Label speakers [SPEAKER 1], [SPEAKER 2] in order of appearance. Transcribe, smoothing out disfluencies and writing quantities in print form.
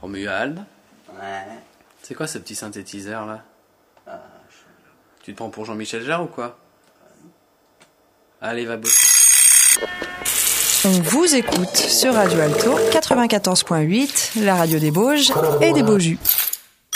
[SPEAKER 1] Romuald,
[SPEAKER 2] Ouais.
[SPEAKER 1] c'est quoi ce petit synthétiseur là? Tu te prends pour Jean-Michel Jarre ou quoi? Allez, va bosser.
[SPEAKER 3] On vous écoute sur Radio Alto 94.8, la radio des Bauges et des Beaujus.